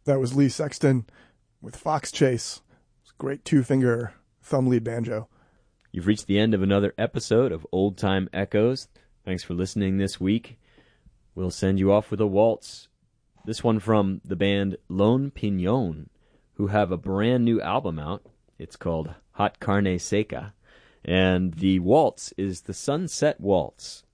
That was Lee Sexton with Fox Chase. It's a great two-finger thumb lead banjo. You've reached the end of another episode of Old Time Echoes. Thanks for listening this week. We'll send you off with a waltz. This one from the band Lone Pinon, who have a brand new album out. It's called Hot Carne Seca. And the waltz is the Sunset Waltz.